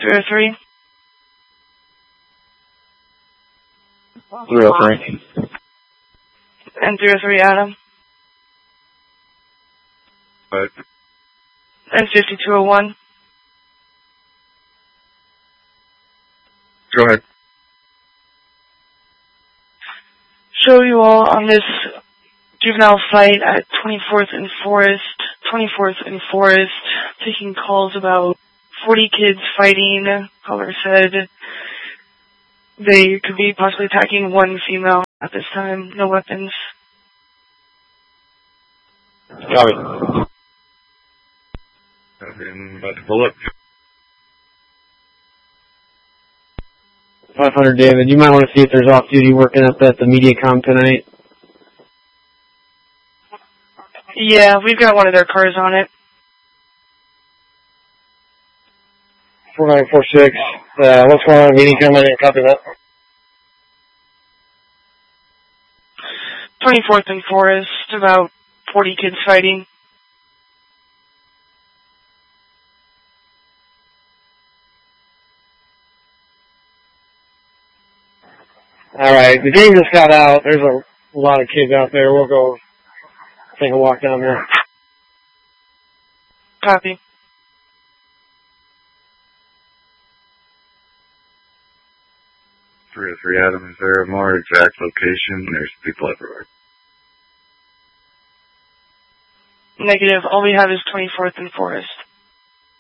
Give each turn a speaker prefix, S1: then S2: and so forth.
S1: 303.
S2: 303.
S1: And 303 Adam.
S3: What?
S1: And 5201.
S3: Go ahead.
S1: Show you all on this juvenile fight at 24th and Forest, taking calls about 40 kids fighting. Caller said they could be possibly attacking one female at this time. No weapons.
S2: Copy.
S3: I'm about to pull up.
S2: 500 David, you might want to see if there's off-duty working up at the MediaCom tonight.
S1: Yeah, we've got one of their cars on it.
S2: 4946. What's going on at MediaCom? I didn't copy that.
S1: 24th and Forest, about 40 kids fighting.
S2: Alright, the game just got out. There's a lot of kids out there. We'll go take a walk down there.
S1: Copy.
S3: Three Adam, is there a more exact location? There's people everywhere.
S1: Negative. All we have is 24th and Forest.